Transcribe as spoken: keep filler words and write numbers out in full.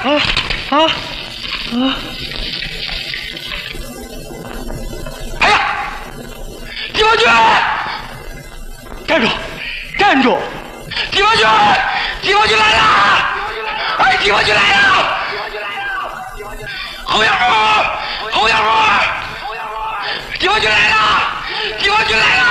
啊啊啊！哎呀，地方军！站住！站住！地方军！地方军来了！哎，地方军来了！侯小虎！侯小虎！地方军来了！地方军来了！